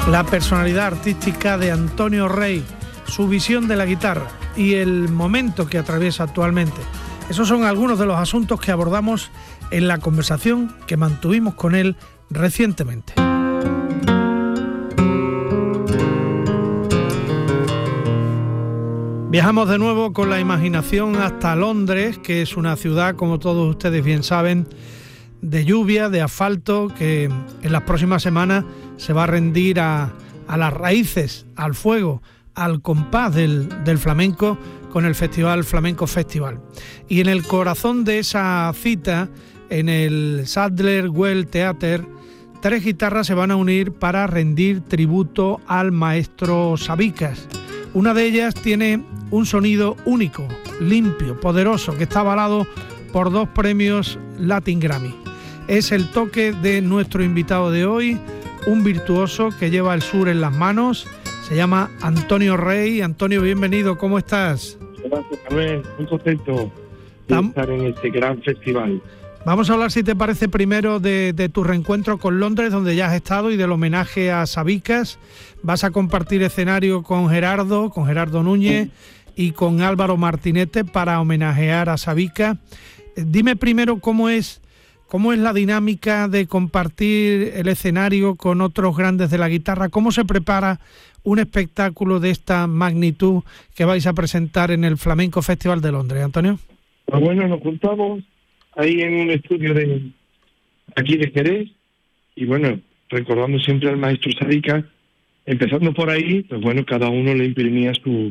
La personalidad artística de Antonio Rey, su visión de la guitarra y el momento que atraviesa actualmente. Esos son algunos de los asuntos que abordamos en la conversación que mantuvimos con él recientemente. Viajamos de nuevo con la imaginación hasta Londres, que es una ciudad, como todos ustedes bien saben, de lluvia, de asfalto, que en las próximas semanas se va a rendir a las raíces, al fuego, al compás del flamenco con el Festival Flamenco Festival. Y en el corazón de esa cita, en el Sadler Well Theatre, 3 guitarras se van a unir para rendir tributo al maestro Sabicas. Una de ellas tiene un sonido único, limpio, poderoso, que está avalado por 2 premios Latin Grammy. Es el toque de nuestro invitado de hoy, un virtuoso que lleva el sur en las manos. Se llama Antonio Rey. Antonio, bienvenido, ¿cómo estás? Gracias, Manuel, muy contento de estar en este gran festival. Vamos a hablar, si te parece, primero de tu reencuentro con Londres, donde ya has estado, y del homenaje a Sabicas. Vas a compartir escenario con Gerardo Núñez y con Álvaro Martinete para homenajear a Sabicas. Dime primero cómo es la dinámica de compartir el escenario con otros grandes de la guitarra. ¿Cómo se prepara un espectáculo de esta magnitud que vais a presentar en el Flamenco Festival de Londres, Antonio? Pues bueno, nos juntamos ahí en un estudio de aquí de Jerez y bueno, recordando siempre al maestro Sabicas, empezando por ahí, pues bueno, cada uno le imprimía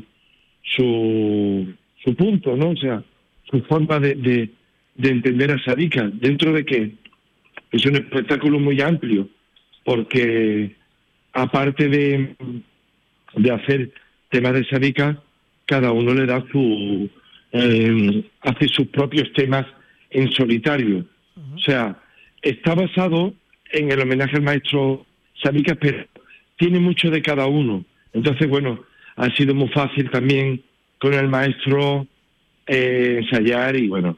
su punto, ¿no? O sea, su forma de entender a Sabicas, dentro de que es un espectáculo muy amplio, porque aparte de hacer temas de Sabicas, cada uno le da hace sus propios temas en solitario. O sea, está basado en el homenaje al maestro Sabicas, pero tiene mucho de cada uno. Entonces, bueno, ha sido muy fácil también con el maestro ensayar y bueno,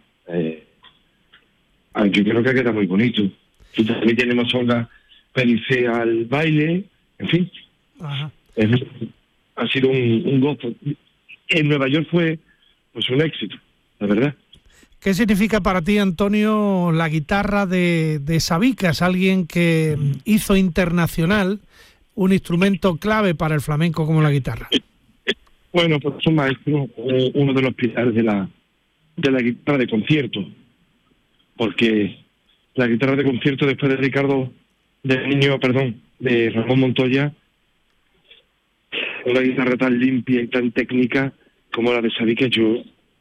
yo creo que queda muy bonito. Y también tenemos Olga Pericé al baile, en fin. Ajá. Ha sido un gozo. En Nueva York fue pues un éxito, la verdad. ¿Qué significa para ti, Antonio, la guitarra de Sabicas, alguien que hizo internacional un instrumento clave para el flamenco como la guitarra? Bueno, pues es un maestro, uno de los pilares de la guitarra de concierto, porque la guitarra de concierto después de Ramón Montoya, una guitarra tan limpia y tan técnica como la de Sabicas yo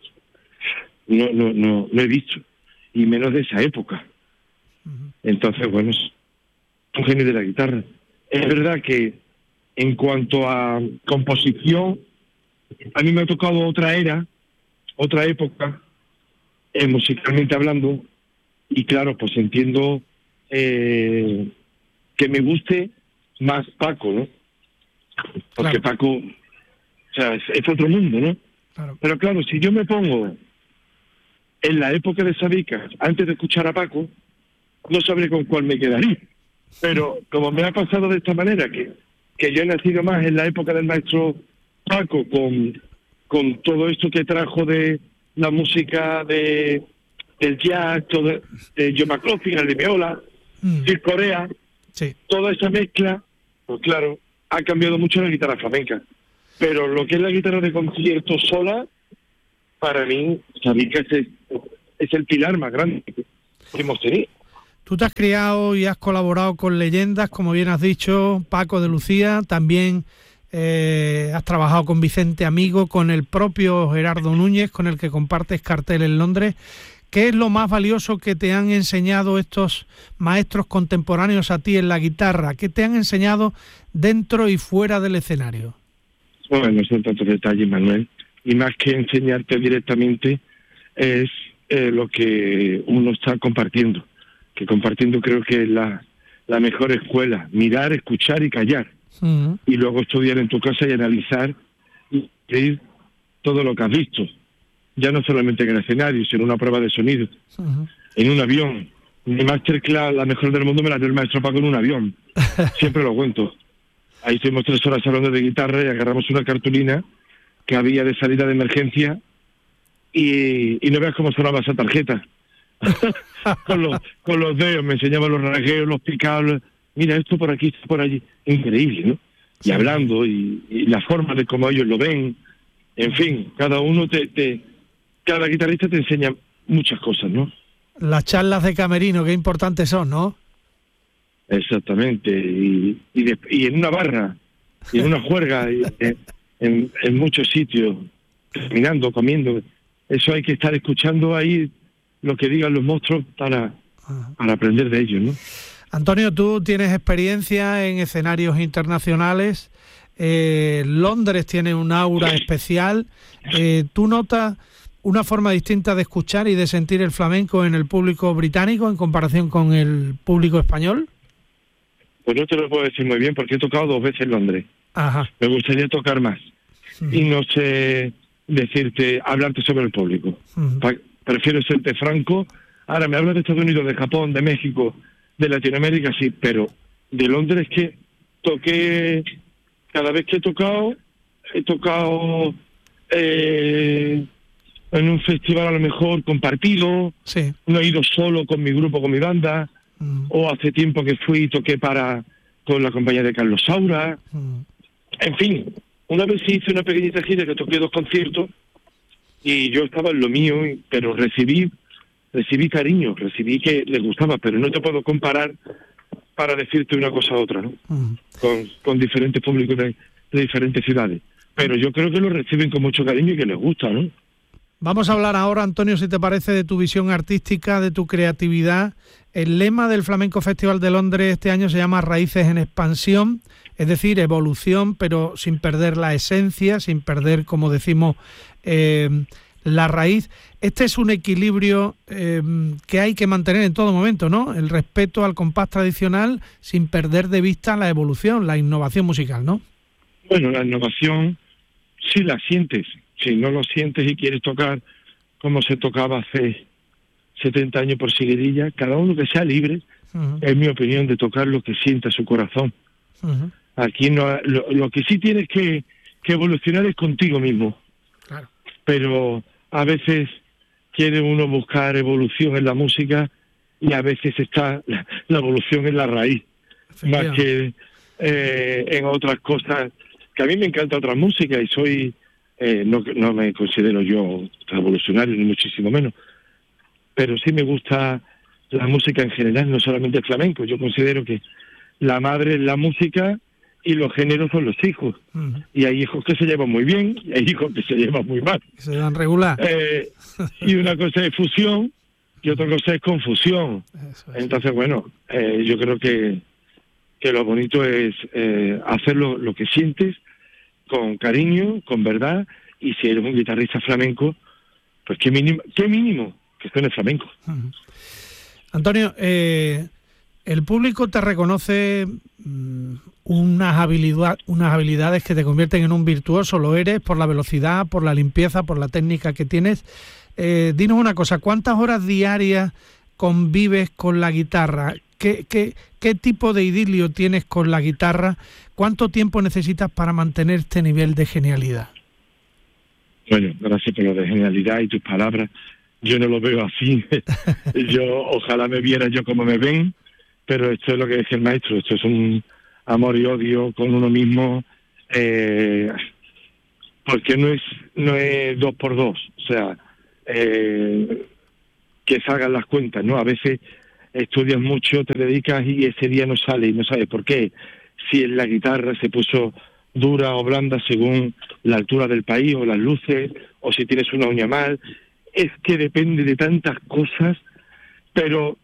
no he visto, y menos de esa época. Entonces, bueno, es un genio de la guitarra. Es verdad que en cuanto a composición, a mí me ha tocado otra época, musicalmente hablando, y claro, pues entiendo que me guste más Paco, ¿no? Porque claro, Paco, o sea, es otro mundo, ¿no? Claro. Pero claro, si yo me pongo en la época de Sabicas, antes de escuchar a Paco, no sabré con cuál me quedaría. Pero como me ha pasado de esta manera, que yo he nacido más en la época del maestro Paco, con todo esto que trajo de la música del jazz, de John McLaughlin, el de Viola, Chick Corea, sí, toda esa mezcla, pues claro, ha cambiado mucho la guitarra flamenca. Pero lo que es la guitarra de concierto sola, para mí, Sabicas es el pilar más grande que hemos tenido. Tú te has criado y has colaborado con leyendas, como bien has dicho, Paco de Lucía, también has trabajado con Vicente Amigo, con el propio Gerardo Núñez, con el que compartes cartel en Londres. ¿Qué es lo más valioso que te han enseñado estos maestros contemporáneos a ti en la guitarra? ¿Qué te han enseñado dentro y fuera del escenario? Bueno, no son tantos detalles, Manuel, y más que enseñarte directamente es lo que uno está compartiendo, que compartiendo creo que es la mejor escuela, mirar, escuchar y callar, y luego estudiar en tu casa y analizar y leer todo lo que has visto, ya no solamente en el escenario, sino una prueba de sonido, en un avión. Mi masterclass, la mejor del mundo, me la dio el maestro Paco en un avión, siempre lo cuento. Ahí estuvimos 3 horas hablando de guitarra y agarramos una cartulina que había de salida de emergencia y no veas cómo sonaba esa tarjeta. con los dedos, me enseñaban los rasgueos, los picados, mira esto por aquí, esto por allí. Increíble, ¿no? Y hablando, y la forma de cómo ellos lo ven, en fin, cada uno cada guitarrista te enseña muchas cosas, ¿no? Las charlas de camerino, qué importantes son, ¿no? Exactamente, y en una barra, y en una juerga, y en muchos sitios, caminando, comiendo, eso hay que estar escuchando ahí lo que digan los monstruos para aprender de ellos, ¿no? Antonio, tú tienes experiencia en escenarios internacionales, Londres tiene un aura especial, ¿tú notas una forma distinta de escuchar y de sentir el flamenco en el público británico en comparación con el público español? Pues no te lo puedo decir muy bien porque he tocado 2 veces en Londres. Ajá. Me gustaría tocar más. Y no sé hablarte sobre el público. Prefiero serte franco. Ahora me hablas de Estados Unidos, de Japón, de México, de Latinoamérica, sí, pero de Londres que toqué, cada vez que he tocado en un festival a lo mejor compartido, sí. No he ido solo con mi grupo, con mi banda, o hace tiempo que fui y toqué con la compañía de Carlos Saura. En fin, una vez hice una pequeñita gira que toqué 2 conciertos y yo estaba en lo mío, pero recibí cariño, recibí que les gustaba, pero no te puedo comparar para decirte una cosa a otra, ¿no? Con diferentes públicos de diferentes ciudades. Pero yo creo que lo reciben con mucho cariño y que les gusta, ¿no? Vamos a hablar ahora, Antonio, si te parece, de tu visión artística, de tu creatividad. El lema del Flamenco Festival de Londres este año se llama Raíces en Expansión, es decir, evolución, pero sin perder la esencia, sin perder, como decimos, la raíz. Este es un equilibrio que hay que mantener en todo momento, ¿no? El respeto al compás tradicional sin perder de vista la evolución, la innovación musical, ¿no? Bueno, la innovación, si la sientes. Si no lo sientes y quieres tocar como se tocaba hace 70 años por seguidilla, cada uno que sea libre, es mi opinión, de tocar lo que sienta su corazón. Aquí no, lo que sí tienes que evolucionar es contigo mismo. Claro. Pero a veces quiere uno buscar evolución en la música y a veces está la evolución en la raíz, más que en otras cosas, que a mí me encanta otra música y soy... no me considero yo revolucionario, ni muchísimo menos, pero sí me gusta la música en general, no solamente el flamenco. Yo considero que la madre es la música y los géneros son los hijos. Y hay hijos que se llevan muy bien y hay hijos que se llevan muy mal. Se llevan regular. Y una cosa es fusión y otra cosa es confusión. Entonces, bueno, yo creo que lo bonito es hacer lo que sientes, con cariño, con verdad, y si eres un guitarrista flamenco, pues qué mínimo que suene flamenco. Antonio, el público te reconoce unas habilidades que te convierten en un virtuoso, lo eres, por la velocidad, por la limpieza, por la técnica que tienes. Dinos una cosa, ¿cuántas horas diarias convives con la guitarra? ¿Qué tipo de idilio tienes con la guitarra? ¿Cuánto tiempo necesitas para mantener este nivel de genialidad? Bueno, gracias por lo de genialidad y tus palabras. Yo no lo veo así. Ojalá me viera yo como me ven, pero esto es lo que decía el maestro. Esto es un amor y odio con uno mismo, porque no es 2 por 2. O sea, que salgan las cuentas, ¿no? A veces estudias mucho, te dedicas y ese día no sale y no sabes por qué. Si en la guitarra se puso dura o blanda según la altura del país o las luces, o si tienes una uña mal. Es que depende de tantas cosas, pero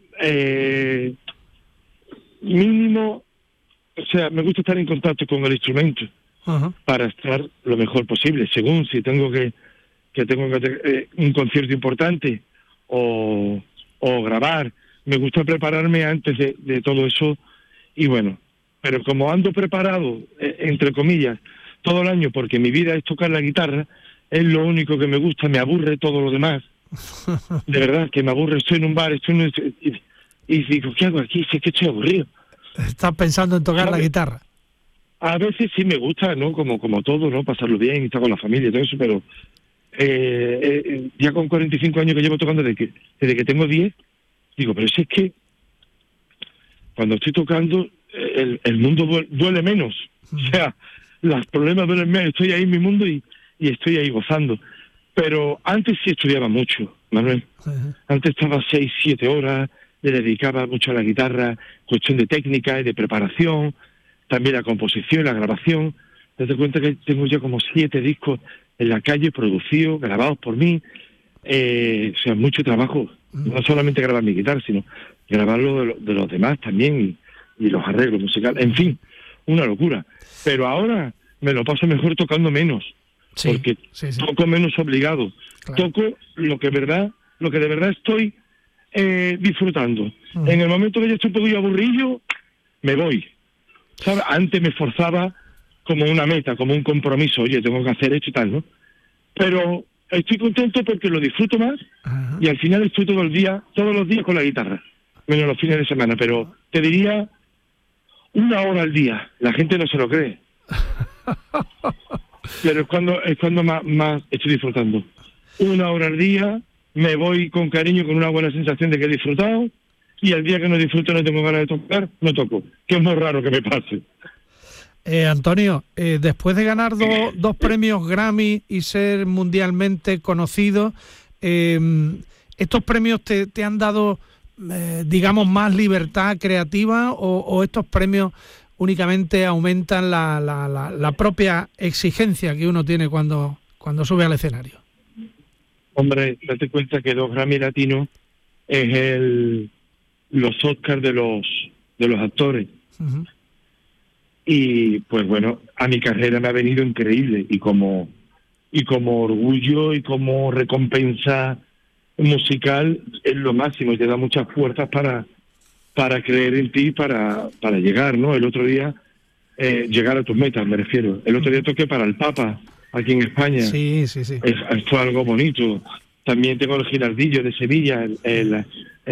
mínimo, o sea, me gusta estar en contacto con el instrumento para estar lo mejor posible. Según si tengo que un concierto importante o grabar, me gusta prepararme antes de todo eso. Y bueno, pero como ando preparado, entre comillas, todo el año, porque mi vida es tocar la guitarra, es lo único que me gusta, me aburre todo lo demás. De verdad, que me aburre, estoy en un bar, y digo, ¿qué hago aquí? Si es que estoy aburrido. Estás pensando en tocar la guitarra. A veces sí me gusta, ¿no? Como todo, ¿no? Pasarlo bien, estar con la familia y todo eso, pero ya con 45 años que llevo tocando, desde que tengo 10, digo, pero si es que cuando estoy tocando, el mundo duele menos. O sea, los problemas duelen menos. Estoy ahí en mi mundo y estoy ahí gozando. Pero antes sí estudiaba mucho, Manuel. Antes estaba 6, 7 horas, le dedicaba mucho a la guitarra, cuestión de técnica y de preparación, también la composición, la grabación. Te das cuenta que tengo ya como 7 discos en la calle, producidos, grabados por mí. O sea, mucho trabajo. No solamente grabar mi guitarra, sino grabarlo de los demás también y los arreglos musicales. En fin, una locura. Pero ahora me lo paso mejor tocando menos. Sí, porque toco menos obligado. Claro. Toco lo que de verdad estoy disfrutando. En el momento que yo estoy un poquillo aburrido, me voy. ¿Sabes? Antes me esforzaba como una meta, como un compromiso. Oye, tengo que hacer esto y tal, ¿no? Pero estoy contento porque lo disfruto más. Ajá. Y al final estoy todos los días con la guitarra, menos los fines de semana. Pero te diría 1 hora al día. La gente no se lo cree. Pero es cuando más estoy disfrutando. 1 hora al día, me voy con cariño, con una buena sensación de que he disfrutado, y el día que no disfruto, no tengo ganas de tocar, no toco, que es muy raro que me pase. Antonio, después de ganar dos premios Grammy y ser mundialmente conocido, ¿estos premios te han dado, digamos, más libertad creativa o estos premios únicamente aumentan la propia exigencia que uno tiene cuando sube al escenario? Hombre, date cuenta que 2 Grammy latinos es los Oscars de los actores. Uh-huh. Y pues bueno, a mi carrera me ha venido increíble y como orgullo y como recompensa musical es lo máximo y te da muchas fuerzas para creer en ti, para llegar, ¿no? El otro día, llegar a tus metas, me refiero. El otro día toqué para el Papa, aquí en España. Sí. Fue algo bonito. También tengo el Girardillo de Sevilla, el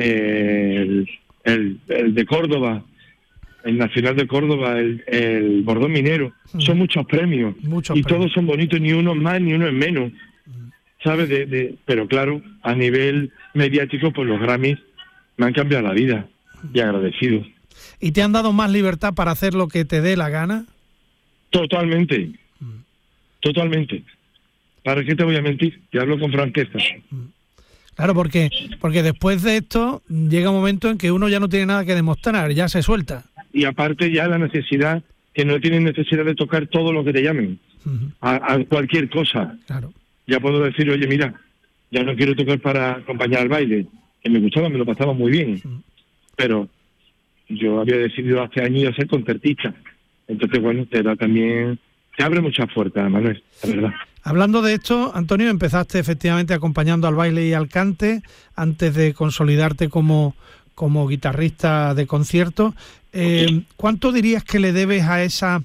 de Córdoba, el Nacional de Córdoba, el Bordón Minero. Son muchos premios. Todos son bonitos, ni uno es más, ni uno es menos. ¿Sabes? Pero claro, a nivel mediático, pues los Grammys me han cambiado la vida. Y agradecido. ¿Y te han dado más libertad para hacer lo que te dé la gana? Totalmente. ¿Para qué te voy a mentir? Te hablo con franqueza. Claro, porque después de esto llega un momento en que uno ya no tiene nada que demostrar, ya se suelta. Y aparte ya la necesidad, que no tienes necesidad de tocar todo lo que te llamen, a cualquier cosa. Claro. Ya puedo decir, oye, mira, ya no quiero tocar para acompañar al baile, que me gustaba, me lo pasaba muy bien. Pero yo había decidido hace años ser concertista. Entonces, bueno, te abre muchas puertas, Manuel, la verdad. Hablando de esto, Antonio, empezaste efectivamente acompañando al baile y al cante antes de consolidarte como guitarrista de concierto. ¿Cuánto dirías que le debes a esa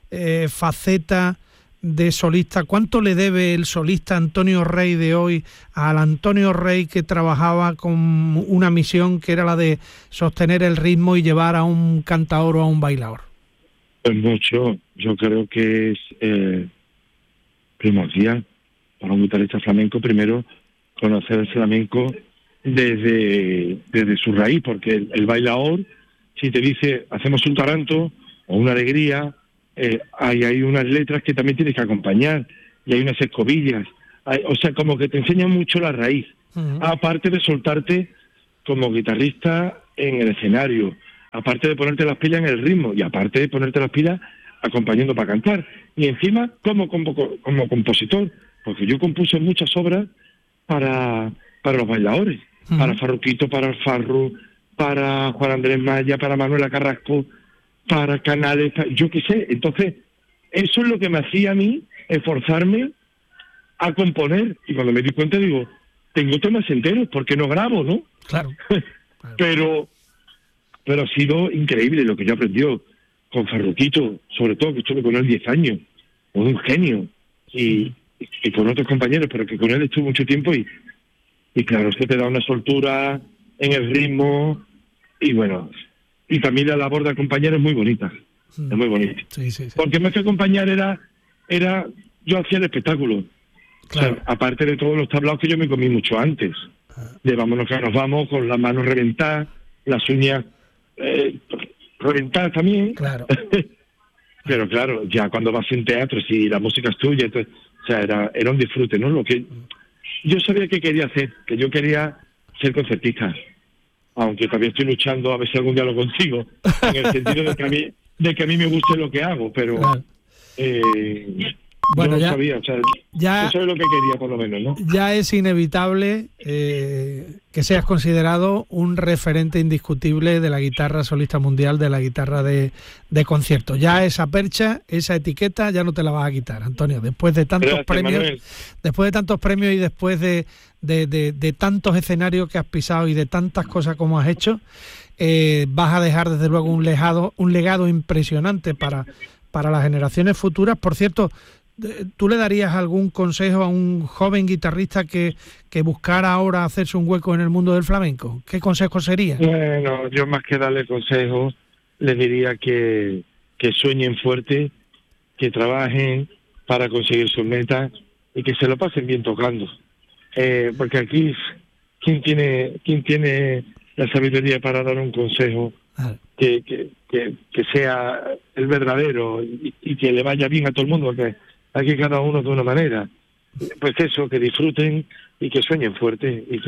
faceta de solista? ¿Cuánto le debe el solista Antonio Rey de hoy al Antonio Rey que trabajaba con una misión que era la de sostener el ritmo y llevar a un cantaor o a un bailaor? Pues mucho. Yo creo que es primordial para un guitarrista flamenco, primero, conocer el flamenco desde su raíz, porque el bailaor, si te dice, hacemos un taranto o una alegría, hay unas letras que también tienes que acompañar, y hay unas escobillas, o sea, como que te enseña mucho la raíz, aparte de soltarte como guitarrista en el escenario, aparte de ponerte las pilas en el ritmo, y aparte de ponerte las pilas acompañando para cantar, y encima como compositor, porque yo compuse muchas obras para los bailadores, para Farruquito, para el Farru, para Juan Andrés Maya, para Manuela Carrasco, para Canales, yo qué sé. Entonces, eso es lo que me hacía a mí esforzarme a componer. Y cuando me di cuenta, digo, tengo temas enteros, porque no grabo, ¿no? Claro. Pero ha sido increíble lo que yo aprendí con Farruquito, sobre todo, que estuve con él 10 años. Un genio. Y con otros compañeros, pero que con él estuve mucho tiempo y claro, usted te da una soltura en el ritmo y bueno... Y también la labor de acompañar es muy bonita. Es muy bonito. Sí. Porque más que acompañar era yo hacía el espectáculo. Claro. O sea, aparte de todos los tablaos que yo me comí mucho antes. De vámonos que nos vamos, con las manos reventadas, las uñas reventadas también. Claro. Pero claro, ya cuando vas en teatro, si la música es tuya, entonces, o sea, era un disfrute, ¿no? Lo que yo sabía que quería hacer, que yo quería ser concertista. Aunque también estoy luchando a ver si algún día lo consigo, en el sentido de que a mí me guste lo que hago, pero Claro. Bueno, yo ya, sabía, o sea, ya, eso es lo que quería por lo menos, ¿no? ya es inevitable que seas considerado un referente indiscutible de la guitarra solista mundial, de la guitarra de concierto. Ya esa percha, esa etiqueta, ya no te la vas a quitar, Antonio. Después de tantos Gracias, premios, Manuel. después de tantos premios y después de tantos escenarios que has pisado y de tantas cosas como has hecho, vas a dejar desde luego un legado impresionante para las generaciones futuras. Por cierto, ¿tú le darías algún consejo a un joven guitarrista que buscara ahora hacerse un hueco en el mundo del flamenco? ¿Qué consejo sería? Bueno, yo más que darle consejos, les diría que sueñen fuerte, que trabajen para conseguir sus metas y que se lo pasen bien tocando. Porque aquí, ¿quién tiene la sabiduría para dar un consejo que sea el verdadero y que le vaya bien a todo el mundo? Porque aquí cada uno de una manera. Pues eso, que disfruten y que sueñen fuerte y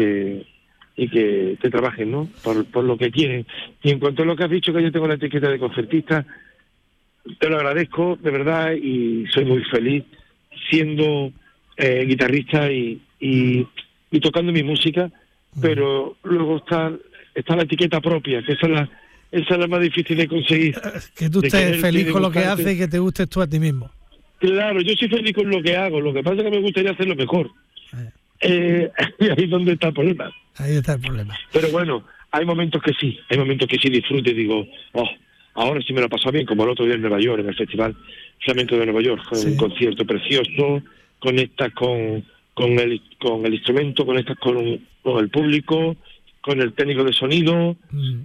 que trabajen, ¿no? Por lo que quieren. Y en cuanto a lo que has dicho, que yo tengo la etiqueta de concertista, te lo agradezco de verdad y soy muy feliz siendo guitarrista y tocando mi música, pero luego está la etiqueta propia, que esa es la más difícil de conseguir. Que tú estés feliz con lo que haces y que te gustes tú a ti mismo. Claro, yo soy feliz con lo que hago, lo que pasa es que me gustaría hacerlo mejor. Y ahí es donde está el problema. Ahí está el problema. Pero bueno, hay momentos que sí disfruto y digo, ahora sí me lo he pasado bien, como el otro día en Nueva York, en el Festival Flamenco de Nueva York. Fue un concierto precioso, conectas con el instrumento, conectas con el público, con el técnico de sonido,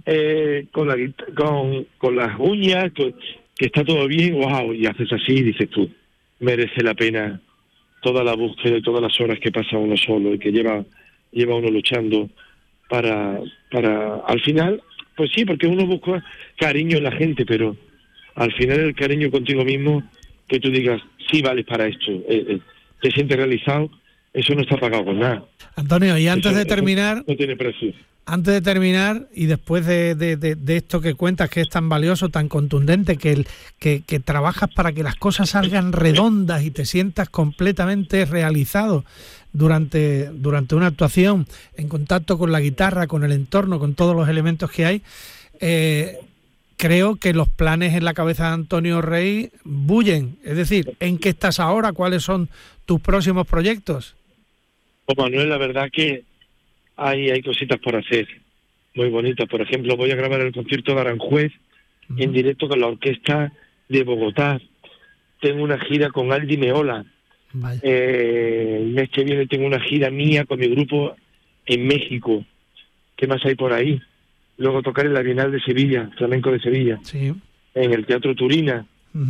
con las uñas, que está todo bien, wow, y haces así y dices tú, merece la pena toda la búsqueda y todas las horas que pasa uno solo y que lleva uno luchando para al final, pues sí, porque uno busca cariño en la gente, pero al final el cariño contigo mismo, que tú digas, sí vales para esto, te sientes realizado, eso no está pagado con nada. Antonio, y antes de terminar, no tiene precio. Antes de terminar, y después de esto que cuentas, que es tan valioso, tan contundente, que trabajas para que las cosas salgan redondas y te sientas completamente realizado durante una actuación, en contacto con la guitarra, con el entorno, con todos los elementos que hay, creo que los planes en la cabeza de Antonio Rey bullen. Es decir, ¿en qué estás ahora? ¿Cuáles son tus próximos proyectos? Pues Manuel, la verdad que hay cositas por hacer, muy bonitas. Por ejemplo, voy a grabar el concierto de Aranjuez en directo con la orquesta de Bogotá. Tengo una gira con Aldi Meola. El mes que viene tengo una gira mía con mi grupo en México. ¿Qué más hay por ahí? Luego tocar en la Bienal de Sevilla, Flamenco de Sevilla, en el Teatro Turina.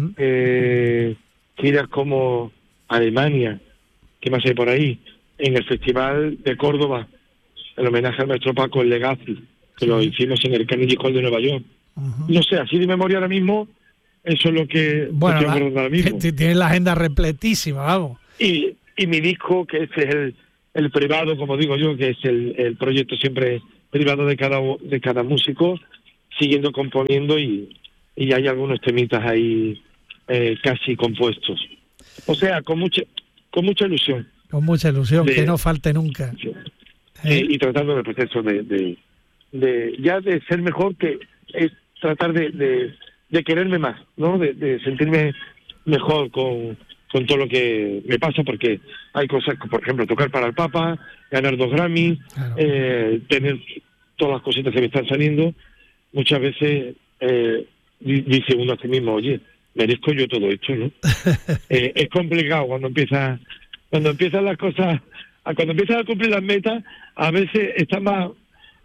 Giras como Alemania. ¿Qué más hay por ahí? En el Festival de Córdoba, el homenaje al maestro Paco, el Legacy, que lo hicimos en el Carnegie Hall de Nueva York. No sé, así de memoria ahora mismo, eso es lo que bueno, estoy acordando ahora mismo. Tienes la agenda repletísima, vamos. Y mi disco, que este es el privado, como digo yo, que es el proyecto siempre privado de cada músico, siguiendo componiendo y hay algunos temitas ahí casi compuestos. O sea, con mucha ilusión. Con mucha ilusión, que no falte nunca. Sí. Y tratando del proceso de ser mejor, que es tratar de quererme más, ¿no? De sentirme mejor con todo lo que me pasa, porque hay cosas, por ejemplo, tocar para el Papa, ganar 2 Grammys, claro. Tener todas las cositas que me están saliendo. Muchas veces dice uno a sí mismo, oye, merezco yo todo esto, ¿no? Es complicado cuando empiezan las cosas, cuando empiezas a cumplir las metas, a veces está más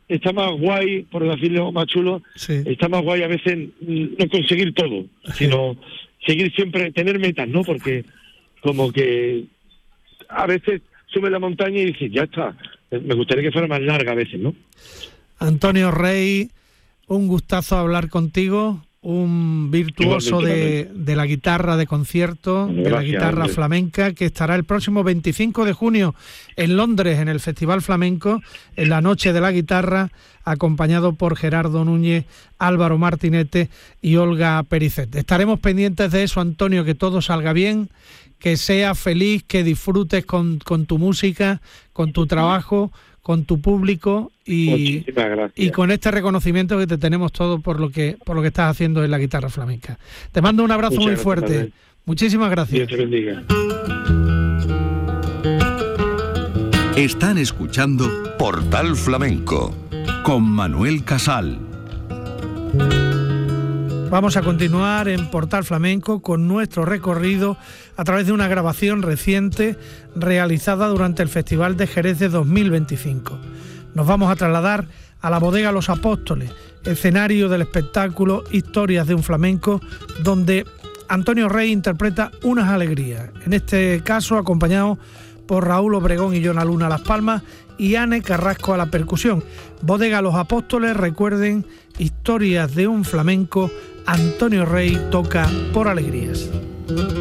está más guay, por decirlo más chulo, está más guay a veces no conseguir todo, sino seguir siempre, tener metas, ¿no? Porque como que a veces sube la montaña y dices, ya está, me gustaría que fuera más larga a veces, ¿no? Antonio Rey, un gustazo hablar contigo, un virtuoso de la guitarra de concierto, de la guitarra flamenca, que estará el próximo 25 de junio en Londres, en el Festival Flamenco, en la Noche de la Guitarra, acompañado por Gerardo Núñez, Álvaro Martinete y Olga Pericet. Estaremos pendientes de eso, Antonio, que todo salga bien, que seas feliz, que disfrutes con tu música, con tu trabajo, con tu público y con este reconocimiento que te tenemos todos por lo que estás haciendo en la guitarra flamenca. Te mando un abrazo muy fuerte. Manuel. Muchísimas gracias. Dios te bendiga. Están escuchando Portal Flamenco con Manuel Casal. Vamos a continuar en Portal Flamenco con nuestro recorrido a través de una grabación reciente realizada durante el Festival de Jerez de 2025. Nos vamos a trasladar a la bodega Los Apóstoles, escenario del espectáculo Historias de un Flamenco, donde Antonio Rey interpreta Unas Alegrías, en este caso acompañado por Raúl Obregón y Jonah Luna a las palmas y Anne Carrasco a la percusión. Bodega Los Apóstoles, recuerden, Historias de un Flamenco, Antonio Rey toca por alegrías.